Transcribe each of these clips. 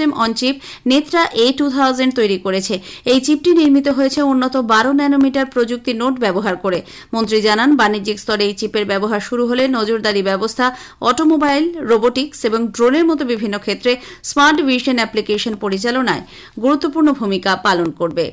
System on chip Netra A2000 তৈরি করেছে। এই চিপটি নির্মিত হয়েছে উন্নত 12 ন্যানোমিটার প্রযুক্তি নোট ব্যবহার করে। মন্ত্রী জানান, বাণিজ্যিক স্তরে এই চিপের ব্যবহার শুরু হলে নজরদারি ব্যবস্থা, অটোমোবাইল, রোবোটিক্স এবং ড্রোনের মতো বিভিন্ন ক্ষেত্রে স্মার্ট ভিশন অ্যাপ্লিকেশন পরিচালনায় গুরুত্বপূর্ণ ভূমিকা পালন করবে।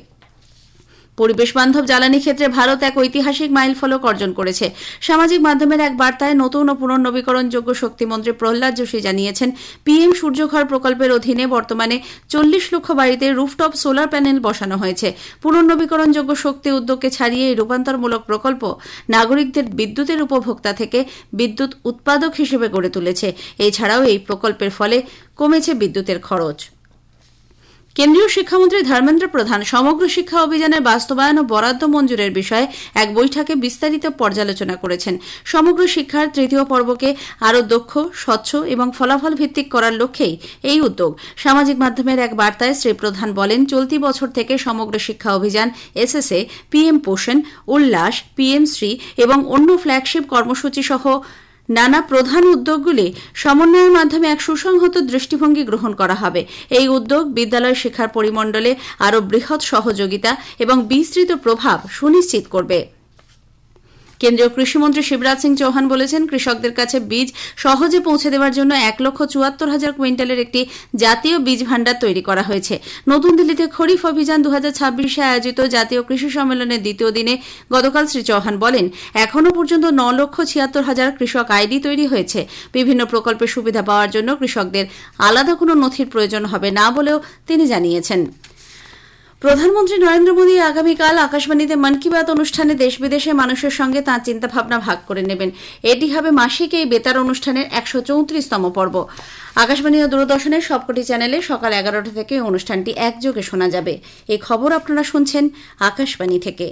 পরিবেশ বান্ধব জ্বালানি ক্ষেত্রে ভারত এক ঐতিহাসিক মাইলফলক অর্জন করেছে। সামাজিক মাধ্যমের এক বার্তায় নতুন ও পুনর্নবীকরণযোগ্য শক্তিমন্ত্রী প্রহ্লাদ যোশী জানিয়েছেন, পিএম সূর্যঘর প্রকল্পের অধীনে বর্তমানে 40 লক্ষ বাড়িতে রুফটপ সোলার প্যানেল বসানো হয়েছে। পুনর্নবীকরণযোগ্য শক্তি উদ্যোগকে ছাড়িয়ে এই রূপান্তরমূলক প্রকল্প নাগরিকদের বিদ্যুতের উপভোক্তা থেকে বিদ্যুৎ উৎপাদক হিসেবে গড়ে তুলেছে। এছাড়াও এই প্রকল্পের ফলে কমেছে বিদ্যুতের খরচ। কেন্দ্রীয় শিক্ষামন্ত্রী ধর্মেন্দ্র প্রধান সমগ্র শিক্ষা অভিযানের বাস্তবায়ন ও বরাদ্দ মঞ্জুরের বিষয়ে এক বৈঠকে বিস্তারিত পর্যালোচনা করেছেন। সমগ্র শিক্ষার তৃতীয় পর্বকে আরও দক্ষ, স্বচ্ছ এবং ফলাফল ভিত্তিক করার লক্ষ্যেই এই উদ্যোগ। সামাজিক মাধ্যমের এক বার্তায় শ্রী প্রধান বলেন, চলতি বছর থেকে সমগ্র শিক্ষা অভিযান এসএসএ, পিএম পোষণ, উল্লাস, পিএম শ্রী এবং অন্য ফ্ল্যাগশিপ কর্মসূচি সহ নানা প্রধান উদ্যোগগুলি সমন্বয়ের মাধ্যমে এক সুসংহত দৃষ্টিভঙ্গি গ্রহণ করা হবে। এই উদ্যোগ বিদ্যালয় শিক্ষার পরিমণ্ডলে আরও বৃহৎ সহযোগিতা এবং বিস্তৃত প্রভাব সুনিশ্চিত করবে। কেন্দ্রীয় কৃষিমন্ত্রী শিবরাজ সিং চৌহান বলেছেন, কৃষকদের কাছে বীজ সহজে পৌঁছে দেওয়ার জন্য 1,74,000 কুইন্টালের একটি জাতীয় বীজ ভাণ্ডার তৈরি করা হয়েছে। নতুন দিল্লিতে খরিফ অভিযান 2026 আয়োজিত জাতীয় কৃষি সম্মেলনের দ্বিতীয় দিনে গতকাল শ্রী চৌহান বলেন, এখনও পর্যন্ত 9,76,000 কৃষক আইডি তৈরি হয়েছে। বিভিন্ন প্রকল্পের সুবিধা পাওয়ার জন্য কৃষকদের আলাদা কোনো নথির প্রয়োজন হবে না বলেও তিনি জানিয়েছেন। প্রধানমন্ত্রী নরেন্দ্র মোদী আগামীকাল আকাশবাণীতে মন কি বাত অনুষ্ঠানে দেশ বিদেশের মানুষের সঙ্গে তাঁর চিন্তাভাবনা ভাগ করে নেবেন। এটি হবে মাসিক এই বেতার অনুষ্ঠানের 134তম পর্ব। আকাশবাণী ও দূরদর্শনের সবকটি চ্যানেলে সকাল 11টা থেকে অনুষ্ঠানটি একযোগে শোনা যাবে। এই খবর আপনারা শুনছেন আকাশবাণী থেকে।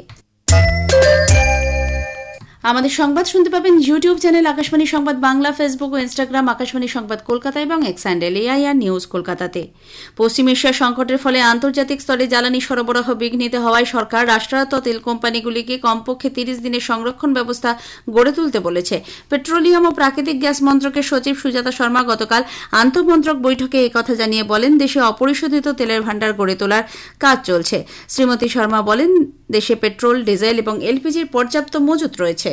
আমাদের সংবাদ শুনতে পাবেন ইউটিউব চ্যানেল আকাশবাণী সংবাদ বাংলা, ফেসবুক ও ইনস্টাগ্রাম আকাশবাণী সংবাদ কলকাতা এবং এক্স হ্যান্ডেল AIR নিউজ কলকাতাতে। পশ্চিম এশিয়া সংকটের ফলে আন্তর্জাতিক স্তরে জ্বালানি সরবরাহ বিঘ্নিত হওয়ায় সরকার রাষ্ট্রায়ত্ত তেল কোম্পানিগুলিকে কমপক্ষে 30 দিনের সংরক্ষণ ব্যবস্থা গড়ে তুলতে বলেছে। পেট্রোলিয়াম ও প্রাকৃতিক গ্যাস মন্ত্রকের সচিব সুজাতা শর্মা গতকাল আন্তঃমন্ত্রক বৈঠকে একথা জানিয়ে বলেন, দেশে অপরিশোধিত তেলের ভাণ্ডার গড়ে তোলার কাজ চলছে। শ্রীমতী শর্মা বলেন, দেশে পেট্রোল, ডিজেল এবং এলপিজির পর্যাপ্ত মজুত রয়েছে।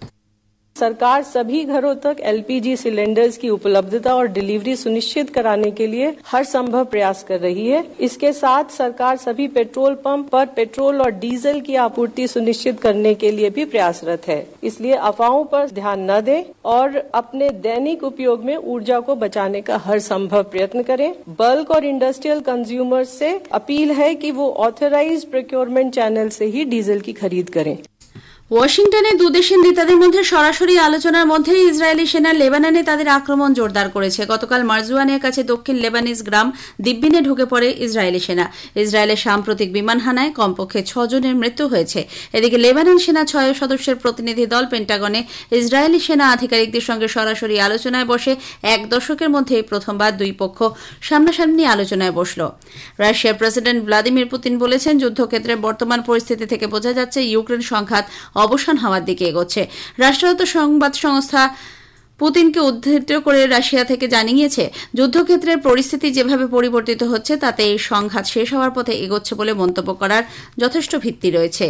सरकार सभी घरों तक एलपीजी सिलेंडर्स की उपलब्धता और डिलीवरी सुनिश्चित कराने के लिए हर संभव प्रयास कर रही है। इसके साथ सरकार सभी पेट्रोल पंप पर पेट्रोल और डीजल की आपूर्ति सुनिश्चित करने के लिए भी प्रयासरत है। इसलिए अफवाहों पर ध्यान न दें और अपने दैनिक उपयोग में ऊर्जा को बचाने का हर संभव प्रयत्न करें। बल्क और इंडस्ट्रियल कंज्यूमर्स से अपील है कि वो ऑथराइज्ड प्रोक्योरमेंट चैनल से ही डीजल की खरीद करें। ওয়াশিংটনে দুদেশের নেতাদের মধ্যে সরাসরি আলোচনার মধ্যে ইসরায়েলি সেনা লেবাননে তাদের আক্রমণ জোরদার করেছে। গতকাল মারজুয়ানের কাছে দক্ষিণ লেবানিজ গ্রাম দিব্বিনে ঢুকে পড়ে ইসরায়েলি সেনা। ইসরায়েলের সাম্প্রতিক বিমান হানায় কমপক্ষে 6 জনের মৃত্যু হয়েছে। এদিকে লেবানন সেনা 6 সদস্যের প্রতিনিধি দল পেন্টাগনে ইসরায়েলি সেনা আধিকারিকদের সঙ্গে সরাসরি আলোচনায় বসে 1 দশকের মধ্যে প্রথমবার দুই পক্ষ সামনাসামনি আলোচনায় বসল। রাশিয়ার প্রেসিডেন্ট ভ্লাদিমির পুতিন বলেছেন, যুদ্ধক্ষেত্রের বর্তমান পরিস্থিতি থেকে বোঝা যাচ্ছে ইউক্রেন সংঘাত অবসান হওয়ার দিকে এগোচ্ছে। রাষ্ট্রায়ত্ত সংবাদ সংস্থা পুতিনকে উদ্ধৃত করে রাশিয়া থেকে জানিয়েছে, যুদ্ধক্ষেত্রের পরিস্থিতি যেভাবে পরিবর্তিত হচ্ছে তাতে এই সংঘাত শেষ হওয়ার পথে এগোচ্ছে বলে মন্তব্য করার যথেষ্ট ভিত্তি রয়েছে।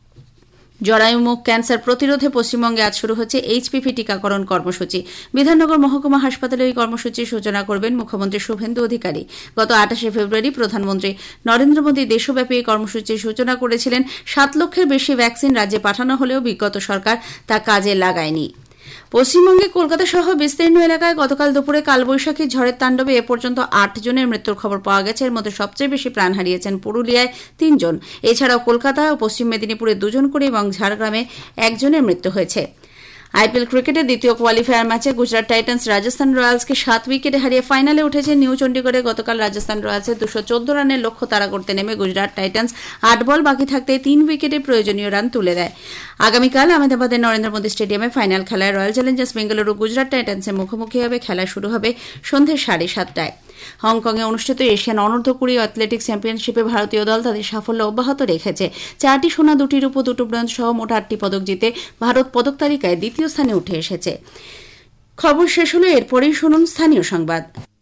জরায়ুমুখ ক্যান্সার প্রতিরোধে পশ্চিমবঙ্গে আজ শুরু হচ্ছে HPV টিকাকরণ কর্মসূচি। বিধাননগর মহকুমা হাসপাতালে এই কর্মসূচির সূচনা করবেন মুখ্যমন্ত্রী শুভেন্দু অধিকারী। গত 28শে ফেব্রুয়ারি প্রধানমন্ত্রী নরেন্দ্র মোদী দেশব্যাপী এই কর্মসূচির সূচনা করেছিলেন। 7 লক্ষের বেশি ভ্যাকসিন রাজ্যে পাঠানো হলেও বিগত সরকার তা কাজে লাগায়নি। পশ্চিমবঙ্গে কলকাতা সহ বিস্তীর্ণ এলাকায় গতকাল দুপুরে কালবৈশাখী ঝড়ের তাণ্ডবে এ পর্যন্ত 8 জনের মৃত্যুর খবর পাওয়া গেছে। এর মধ্যে সবচেয়ে বেশি প্রাণ হারিয়েছেন পুরুলিয়ায় 3 জন। এছাড়াও কলকাতা ও পশ্চিম মেদিনীপুরে 2 জন করে এবং ঝাড়গ্রামে 1 জনের মৃত্যু হয়েছে। আইপিএল ক্রিকেটের দ্বিতীয় কোয়ালিফায়ার ম্যাচে গুজরাট টাইটান্স রাজস্থান রয়্যালসকে 7 উইকেটে হারিয়ে ফাইনালে উঠেছে। নিউ চণ্ডীগড়ে গতকাল রাজস্থান রয়্যালসের 214 রানের লক্ষ্য তাড়া করতে নেমে গুজরাট টাইটান্স 8 বল বাকি থাকতে 3 উইকেটে প্রয়োজনীয় রান তুলে দেয়। আগামীকাল আহমেদাবাদের নরেন্দ্র মোদী স্টেডিয়ামে ফাইনাল খেলায় রয়্যাল চ্যালেঞ্জার্স বেঙ্গালুরু গুজরাট টাইটান্সের মুখোমুখি হবে। খেলা শুরু হবে সন্ধ্যে 7:30টায়। হংকংয়ে অনুষ্ঠিত এশিয়ান অনূর্ধ্ব 20 অ্যাথলেটিক্স চ্যাম্পিয়নশিপে ভারতীয় দল তাদের সাফল্য অব্যাহত রেখেছে। 4টি সোনা, 2টি রূপো, 2টি ব্রোঞ্জ সহ মোট 8টি পদক জিতে ভারত পদক তালিকায় দ্বিতীয় স্থানে উঠে এসেছে। খবর শেষ হলো, এরপরেই শুনুন স্থানীয় সংবাদ।